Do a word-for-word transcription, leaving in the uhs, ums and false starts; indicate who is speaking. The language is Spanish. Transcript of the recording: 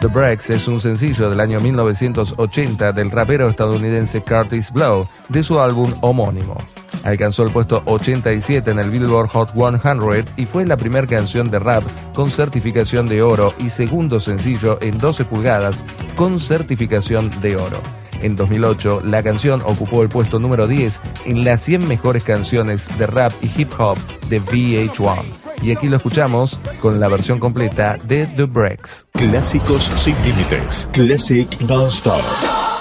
Speaker 1: The Breaks es un sencillo del año mil novecientos ochenta del rapero estadounidense Kurtis Blow de su álbum homónimo. Alcanzó el puesto ochenta y siete en el Billboard Hot cien y fue la primera canción de rap con certificación de oro y segundo sencillo en doce pulgadas con certificación de oro. En dos mil ocho, la canción ocupó el puesto número diez en las cien mejores canciones de rap y hip hop de V H uno. Y aquí lo escuchamos con la versión completa de The Breaks.
Speaker 2: Clásicos sin límites. Classic Non-Stop.